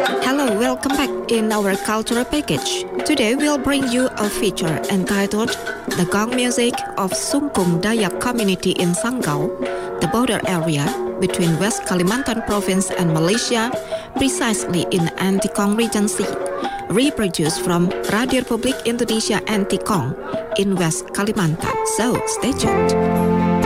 Hello, welcome back in our cultural package. Today we'll bring you a feature entitled The Gong Music of Sungkum Dayak Community in Sanggau, the border area between West Kalimantan Province and Malaysia, precisely in Antikong Regency, reproduced from Radio Republik Indonesia Antikong in West Kalimantan. So stay tuned.